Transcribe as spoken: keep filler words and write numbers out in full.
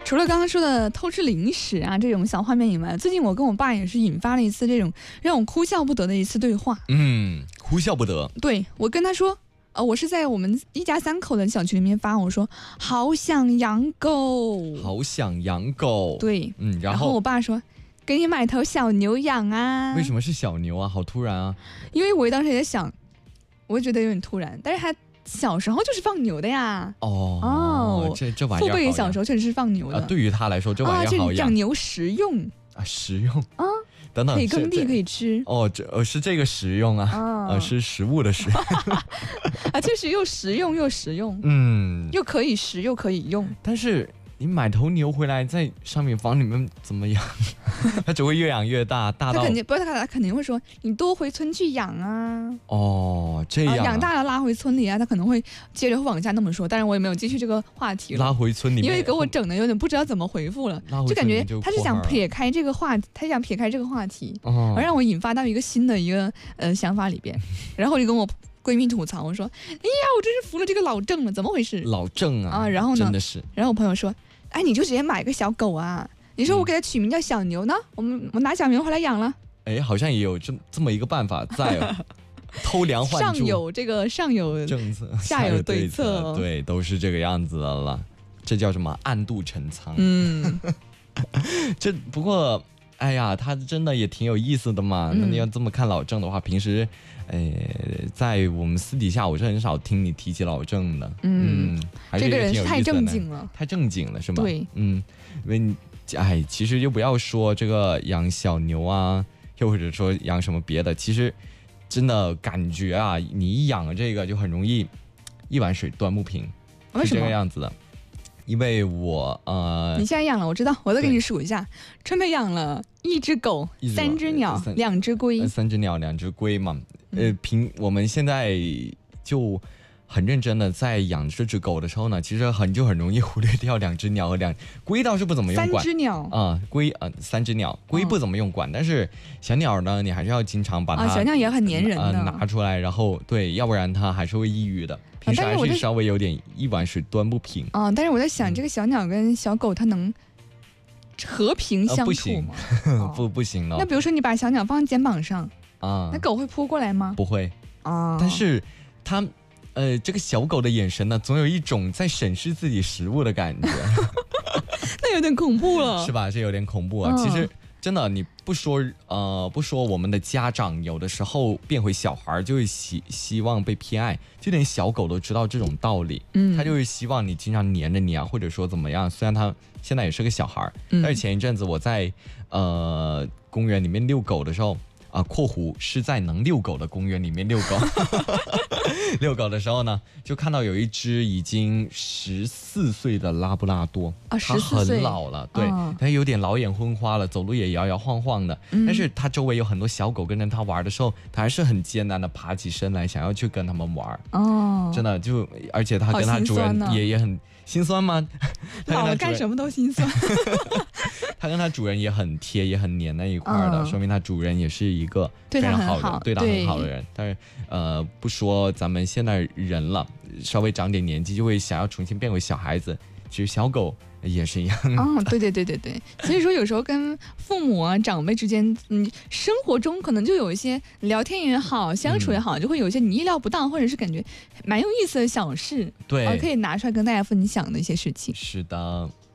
除了刚刚说的偷吃零食啊这种小画面以外，最近我跟我爸也是引发了一次这种让我哭笑不得的一次对话。 嗯，哭笑不得。 对，我跟他说，呃，我是在我们一家三口的小区里面发，我说好想养狗， 好想养狗。 对， 嗯，然后然后我爸说，给你买头小牛养啊。 为什么是小牛啊？好突然啊！ 因为我当时也在想，我觉得有点突然，但是他小时候就是放牛的呀。 哦哦， 这这玩意儿父辈小时候确实是放牛的。 啊，对于他来说这玩意儿好养。 啊，养牛实用啊，实用啊， 等等， 可以耕地，可以吃。 哦，这呃是这个实用啊， 啊、 呃是食物的食。 啊，确实又实用又实用， 嗯， 又可以食又可以用。 但是你买头牛回来在上面房里面怎么养？它只会越养越大，大到他肯定不是他，他肯定会说你多回村去养啊。 哦，这样、啊啊、养大了拉回村里啊，他可能会接着会往下那么说，但是我也没有继续这个话题了。 拉回村里面， 因为给我整的有点不知道怎么回复了，就感觉他是想撇开这个话，他想撇开这个话题， 哦， 而让我引发到一个新的一个呃想法里边，然后我就跟我闺蜜吐槽，我说：“哎呀，我真是服了这个老郑了，怎么回事？” 老郑啊， 啊，然后呢？ 真的是。 然后我朋友说：“哎，你就直接买个小狗啊！你说我给它取名叫小牛呢，嗯、我们我拿小牛回来养了。” 哎，好像也有这这么一个办法在哦。偷梁换柱， 上有这个上有政策， 下有对策， 对，都是这个样子的了。这叫什么？暗度陈仓。 嗯， 这不过。哎呀，他真的也挺有意思的嘛。嗯、那你要这么看老郑的话，平时，呃，在我们私底下我是很少听你提起老郑的。嗯，嗯还是这个人是太正经了， 太正经了是吧？ 对， 嗯，因为你，哎，其实就不要说这个养小牛啊，又或者说养什么别的，其实真的感觉啊，你一养这个就很容易一碗水端不平，是这个样子的。因为我呃， 你现在养了，我知道，我再给你数一下，春梅养了一只狗、三只鸟、两只龟， 三只鸟、两只龟嘛。呃，平我们现在就很认真的在养这只狗的时候呢，其实很就很容易忽略掉两只鸟和两龟倒是不怎么用管。 三只鸟啊、呃，龟呃三只鸟，龟不怎么用管，哦、但是小鸟呢，你还是要经常把它、 啊、小鸟也很粘人的、 呃、拿出来，然后对，要不然它还是会抑郁的。平时还是稍微有点一碗水端不平啊，但是我在想，嗯、这个小鸟跟小狗它能和平相处吗？ 呃、不不不行了。 那比如说你把小鸟放在肩膀上啊， 那狗会扑过来吗？ 不会啊， 但是它呃这个小狗的眼神呢，总有一种在审视自己食物的感觉， 那有点恐怖了， 是吧？这有点恐怖啊，嗯、其实。真的，你不说呃，不说我们的家长有的时候变回小孩就会希希望被偏爱，就连小狗都知道这种道理，嗯，他就是希望你经常黏着你啊，或者说怎么样。虽然他现在也是个小孩，嗯、但是前一阵子我在呃公园里面遛狗的时候啊，括弧是在能遛狗的公园里面遛狗。遛狗的时候呢，就看到有一只已经十四岁的拉布拉多， 啊， 它很老了，对，哦、它有点老眼昏花了，走路也摇摇晃晃的。嗯、但是它周围有很多小狗跟着它玩的时候，它还是很艰难的爬起身来，想要去跟它们玩。哦，真的就，而且它跟它主人也也很心酸吗？ 老了干什么都心酸。 它跟它主人也很贴，也很黏在一块儿的，嗯、说明它主人也是一个非常好的、对它很好的人。但是呃，不说咱们现在人了，稍微长点年纪就会想要重新变回小孩子。其实小狗也是一样。 哦，对对对对对。所以说有时候跟父母啊长辈之间，嗯，生活中可能就有一些聊天也好，相处也好，嗯、就会有一些你意料不到或者是感觉蛮有意思的小事， 对、 呃，可以拿出来跟大家分享的一些事情。 是的。